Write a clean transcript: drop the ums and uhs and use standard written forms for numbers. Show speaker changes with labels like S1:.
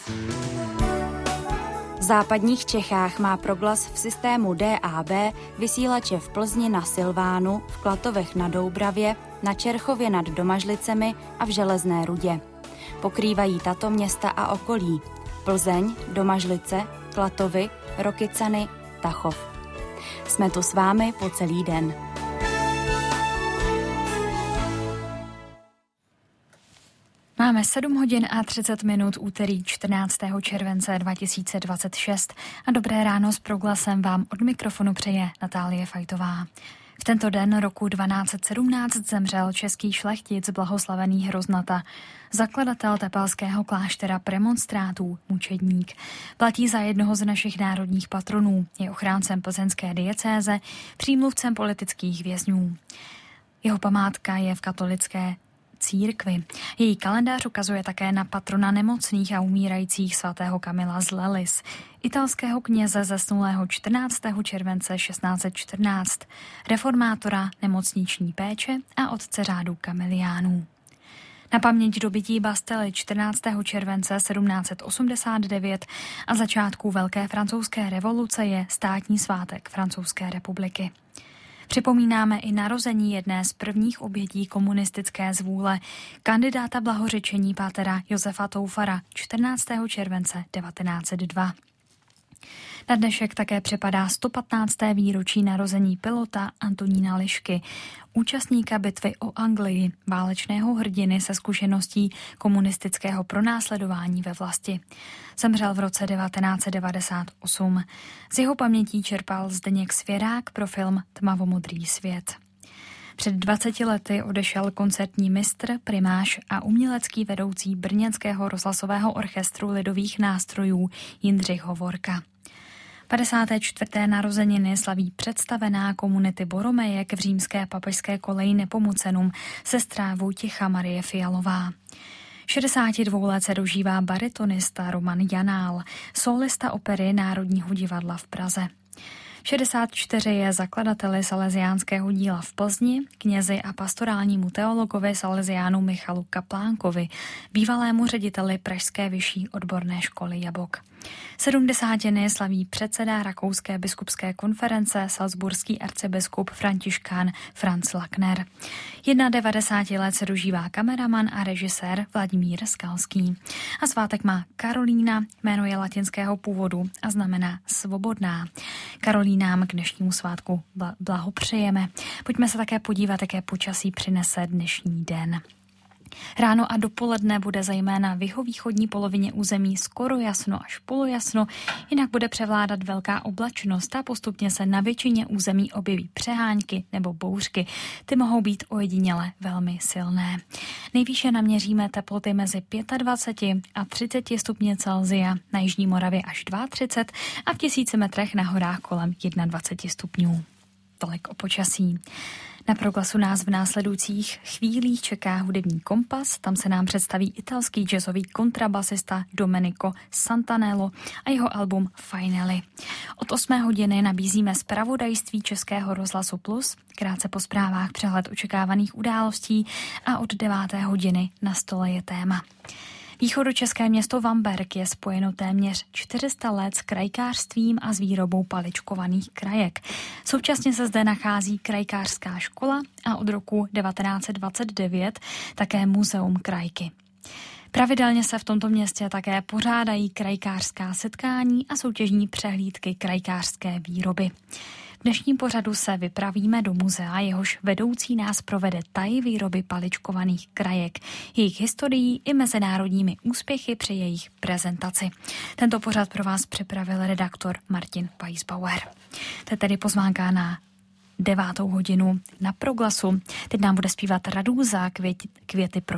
S1: V západních Čechách má Proglas v systému DAB vysílače v Plzni na Silvánu, v Klatovech na Doubravě, na Čerchově nad Domažlicemi a v Železné Rudě. Pokrývají tato města a okolí: Plzeň, Domažlice, Klatovy, Rokycany, Tachov. Jsme tu s vámi po celý den.
S2: Máme 7 hodin a 30 minut, úterý 14. července 2026 a dobré ráno s Proglasem vám od mikrofonu přeje Natálie Fajtová. V tento den roku 1217 zemřel český šlechtic blahoslavený Hroznata, zakladatel tepelského kláštera premonstrátů, mučedník. Platí za jednoho z našich národních patronů, je ochráncem plzeňské diecéze, přímluvcem politických vězňů. Jeho památka je v katolické církvi. Její kalendář ukazuje také na patrona nemocných a umírajících svatého Kamila z Lelis, italského kněze zesnulého 14. července 1614, reformátora nemocniční péče a otce řádu Kamiliánů. Na paměť dobytí Bastily 14. července 1789 a začátku Velké francouzské revoluce je státní svátek Francouzské republiky. Připomínáme i narození jedné z prvních obětí komunistické zvůle, kandidáta blahořečení pátera Josefa Toufara 14. července 1902. Na dnešek také připadá 115. výročí narození pilota Antonína Lišky, účastníka bitvy o Anglii, válečného hrdiny se zkušeností komunistického pronásledování ve vlasti. Zemřel v roce 1998. Z jeho pamětí čerpal Zdeněk Svěrák pro film Tmavomodrý svět. Před 20 lety odešel koncertní mistr, primář a umělecký vedoucí brněnského rozhlasového orchestru lidových nástrojů Jindřich Hovorka. 54. narozeniny slaví představená komunity Boromejek v římské papežské koleji Nepomucenum sestra Vojtěcha Marie Fialová. 62 let se dožívá baritonista Roman Janál, solista opery Národního divadla v Praze. 64 je zakladateli salesiánského díla v Plzni, knězi a pastorálnímu teologovi salesiánu Michalu Kaplánkovi, bývalému řediteli Pražské vyšší odborné školy Jabok. 70. slaví předseda Rakouské biskupské konference salzburský arcibiskup františkán Franz Lackner. 91 let se dožívá kameraman a režisér Vladimír Skalský. A svátek má Karolína, jméno je latinského původu a znamená svobodná. Karolínám k dnešnímu svátku blahopřejeme. Pojďme se také podívat, jaké počasí přinese dnešní den. Ráno a dopoledne bude zejména v jihovýchodní polovině území skoro jasno až polojasno, jinak bude převládat velká oblačnost a postupně se na většině území objeví přehánky nebo bouřky. Ty mohou být ojediněle velmi silné. Nejvýše naměříme teploty mezi 25 a 30 stupně Celsia, na jižní Moravě až 32 a v 1000 metrech na horách kolem 21 stupňů. Tolik o počasí. Na Proglasu nás v následujících chvílích čeká hudební kompas, tam se nám představí italský jazzový kontrabasista Domenico Santanello a jeho album Finally. Od 8 hodiny nabízíme zpravodajství Českého rozhlasu Plus, krátce po zprávách přehled očekávaných událostí a od 9 hodiny na stole je téma. Východočeské město Vamberk je spojeno téměř 400 let s krajkářstvím a s výrobou paličkovaných krajek. Současně se zde nachází krajkářská škola a od roku 1929 také muzeum krajky. Pravidelně se v tomto městě také pořádají krajkářská setkání a soutěžní přehlídky krajkářské výroby. V dnešním pořadu se vypravíme do muzea, jehož vedoucí nás provede tají výroby paličkovaných krajek, jejich historií i mezinárodními úspěchy při jejich prezentaci. Tento pořad pro vás připravil redaktor Martin Weisbauer. To je tedy pozvánka na 9. hodinu na Proglasu. Teď nám bude zpívat Radúza, květy pro